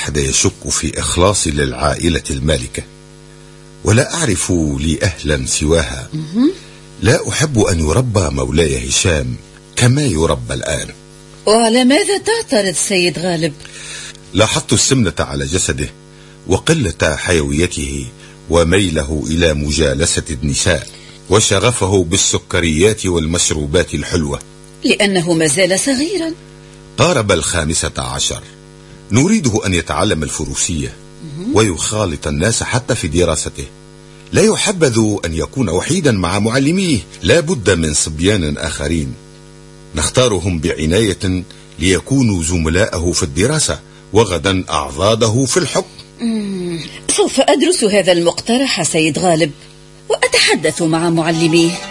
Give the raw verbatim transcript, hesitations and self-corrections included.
أحد يشك في إخلاصي للعائلة المالكة، ولا أعرف لي أهلا سواها. لا أحب أن يربى مولاي هشام كما يربى الآن. وعلى ماذا تعترض سيد غالب؟ لاحظت السمنة على جسده وقلة حيويته وميله إلى مجالسة النساء وشغفه بالسكريات والمشروبات الحلوة، لأنه ما زال صغيرا. قارب الخامسة عشر. نريده أن يتعلم الفروسية ويخالط الناس حتى في دراسته. لا يحبذ أن يكون وحيدا مع معلميه، لا بد من صبيان آخرين نختارهم بعناية ليكونوا زملاءه في الدراسة وغدا أعضاده في الحكم. سوف أدرس هذا المقترح سيد غالب وأتحدث مع معلميه.